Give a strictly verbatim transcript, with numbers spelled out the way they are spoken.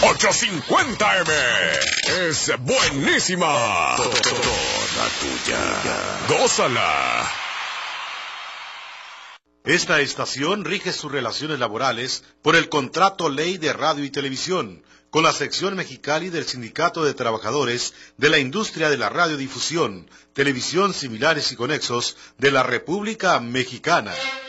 ochocientos cincuenta eme. Es buenísima. Toda tuya. Gózala. Esta estación rige sus relaciones laborales por el Contrato Ley de Radio y Televisión, con la sección Mexicali del Sindicato de Trabajadores de la Industria de la Radiodifusión, Televisión Similares y Conexos de la República Mexicana.